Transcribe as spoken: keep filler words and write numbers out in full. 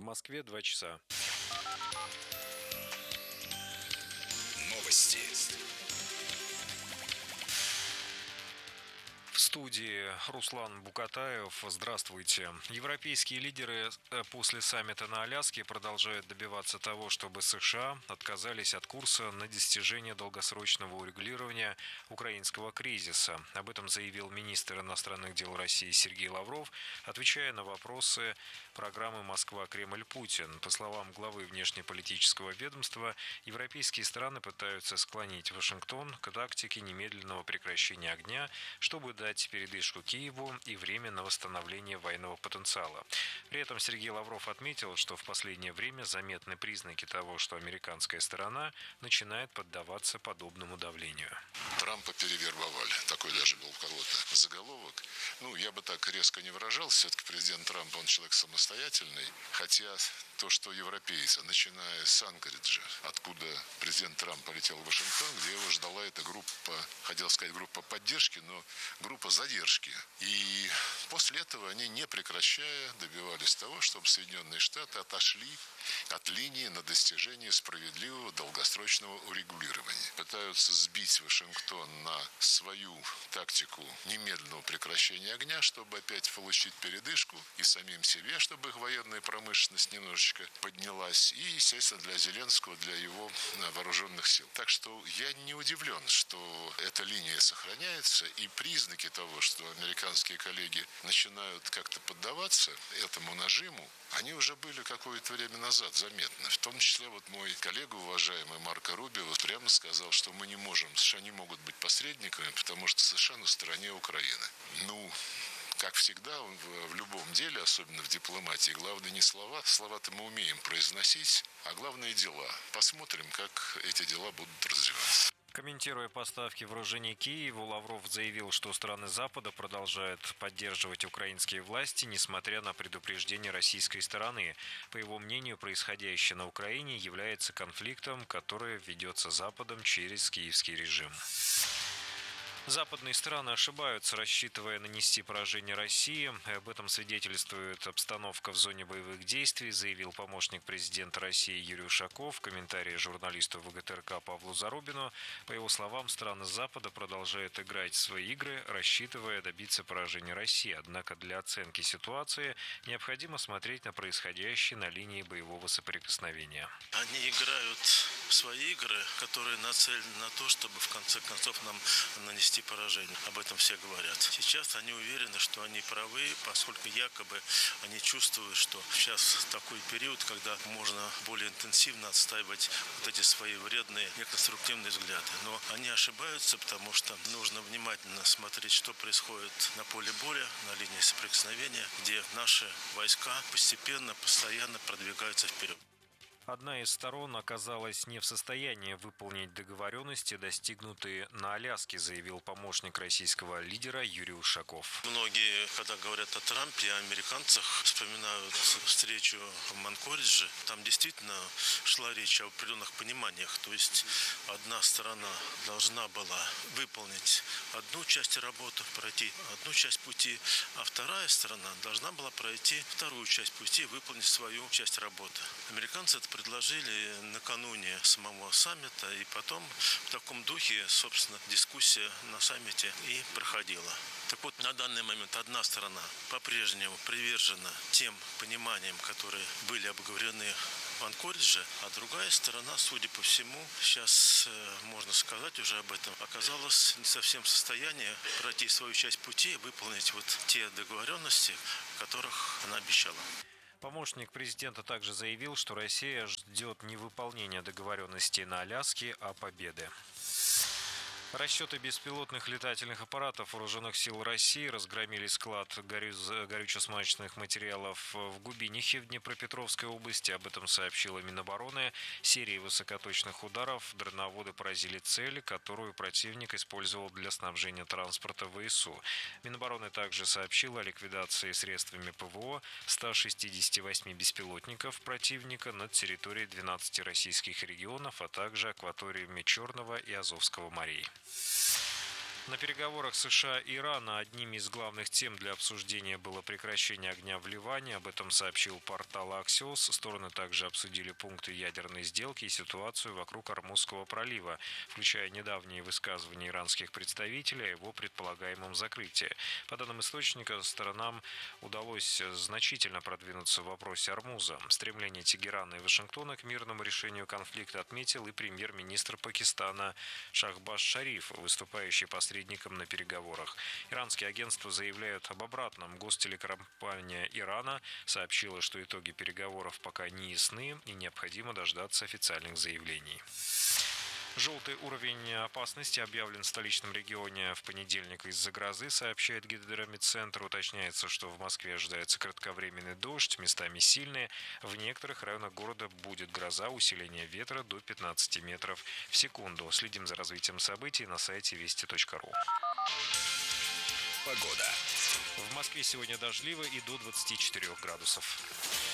Москве два часа. Новости. В студии Руслан Букатаев. Здравствуйте. Европейские лидеры после саммита на Аляске продолжают добиваться того, чтобы США отказались от курса на достижение долгосрочного урегулирования украинского кризиса. Об этом заявил министр иностранных дел России Сергей Лавров, отвечая на вопросы программы «Москва-Кремль-Путин». По словам главы внешнеполитического ведомства, европейские страны пытаются склонить Вашингтон к тактике немедленного прекращения огня, чтобы дать дать передышку Киеву и время на восстановление военного потенциала. При этом Сергей Лавров отметил, что в последнее время заметны признаки того, что американская сторона начинает поддаваться подобному давлению. Трампа перевербовали. Такой даже был у кого-то заголовок. Ну, я бы так резко не выражался. Все-таки президент Трамп, он человек самостоятельный. Хотя то, что европейцы, начиная с Анкориджа, откуда президент Трамп полетел в Вашингтон, где его ждала эта группа, хотел сказать группа поддержки, но группа задержки. И после этого они, не прекращая, добивались того, чтобы Соединенные Штаты отошли от линии на достижение справедливого долгосрочного урегулирования. Пытаются сбить Вашингтон на свою тактику немедленного прекращения огня, чтобы опять получить передышку, и самим себе, чтобы их военная промышленность немножечко поднялась, и, естественно, для Зеленского, для его вооруженных сил. Так что я не удивлен, что эта линия сохраняется, и признаки того, что американские коллеги начинают как-то поддаваться этому нажиму, они уже были какое-то время назад заметны. В том числе вот мой коллега, уважаемый Марко Рубио, прямо сказал, что мы не можем, США не могут быть посредниками, потому что США на стороне Украины. Ну, как всегда, в любом деле, особенно в дипломатии, главное не слова. Слова-то мы умеем произносить, а главное дела. Посмотрим, как эти дела будут развиваться. Комментируя поставки вооружений Киеву, Лавров заявил, что страны Запада продолжают поддерживать украинские власти, несмотря на предупреждение российской стороны. По его мнению, происходящее на Украине является конфликтом, который ведется Западом через киевский режим. Западные страны ошибаются, рассчитывая нанести поражение России. Об этом свидетельствует обстановка в зоне боевых действий, заявил помощник президента России Юрий Ушаков в комментарии журналисту ВГТРК Павлу Зарубину. По его словам, страны Запада продолжают играть в свои игры, рассчитывая добиться поражения России. Однако для оценки ситуации необходимо смотреть на происходящее на линии боевого соприкосновения. Они играют в свои игры, которые нацелены на то, чтобы в конце концов нам нанести поражение. Об этом все говорят. Сейчас они уверены, что они правы, поскольку якобы они чувствуют, что сейчас такой период, когда можно более интенсивно отстаивать вот эти свои вредные неконструктивные взгляды. Но они ошибаются, потому что нужно внимательно смотреть, что происходит на поле боя, на линии соприкосновения, где наши войска постепенно, постоянно продвигаются вперед. Одна из сторон оказалась не в состоянии выполнить договоренности, достигнутые на Аляске, заявил помощник российского лидера Юрий Ушаков. Многие, когда говорят о Трампе, о американцах, вспоминают встречу в Манкоридже. Там действительно шла речь о определенных пониманиях. То есть одна сторона должна была выполнить одну часть работы, пройти одну часть пути, а вторая сторона должна была пройти вторую часть пути и выполнить свою часть работы. Американцы это предложили накануне самого саммита, и потом в таком духе, собственно, дискуссия на саммите и проходила. Так вот, на данный момент одна сторона по-прежнему привержена тем пониманиям, которые были обговорены в Анкоридже, а другая сторона, судя по всему, сейчас можно сказать уже об этом, оказалась не совсем в состоянии пройти свою часть пути и выполнить вот те договоренности, которых она обещала. Помощник президента также заявил, что Россия ждет не выполнения договоренностей на Аляске, а победы. Расчеты беспилотных летательных аппаратов Вооруженных сил России разгромили склад горюче-смазочных материалов в Губинихе в Днепропетровской области. Об этом сообщила Минобороны. Серией высокоточных ударов дроноводы поразили цель, которую противник использовал для снабжения транспорта ВСУ. Минобороны также сообщила о ликвидации средствами ПВО ста шестидесяти восьми беспилотников противника над территорией двенадцати российских регионов, а также акваториями Черного и Азовского морей. На переговорах США и Ирана одними из главных тем для обсуждения было прекращение огня в Ливане. Об этом сообщил портал Axios. Стороны также обсудили пункты ядерной сделки и ситуацию вокруг Ормузского пролива, включая недавние высказывания иранских представителей о его предполагаемом закрытии. По данным источника, сторонам удалось значительно продвинуться в вопросе Ормуза. Стремление Тегерана и Вашингтона к мирному решению конфликта отметил и премьер-министр Пакистана Шахбаз Шариф, выступающий посредником на переговорах. Иранские агентства заявляют об обратном. Гостелекомпания Ирана сообщила, что итоги переговоров пока не ясны и необходимо дождаться официальных заявлений. Желтый уровень опасности объявлен в столичном регионе в понедельник из-за грозы, сообщает Гидромедцентр. Уточняется, что в Москве ожидается кратковременный дождь, местами сильный. В некоторых районах города будет гроза, усиление ветра до пятнадцати метров в секунду. Следим за развитием событий на сайте вести точка ру. Погода. В Москве сегодня дождливо и до двадцати четырёх градусов.